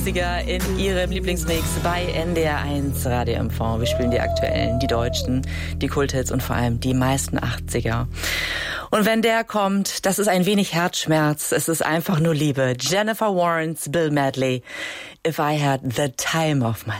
80er in Ihrem Lieblingsmix bei NDR1 Radio MV. Wir spielen die aktuellen, die deutschen, die Kulthits und vor allem die meisten 80er. Und wenn der kommt, das ist ein wenig Herzschmerz, es ist einfach nur Liebe. Jennifer Warnes, Bill Medley, If I Had the Time of My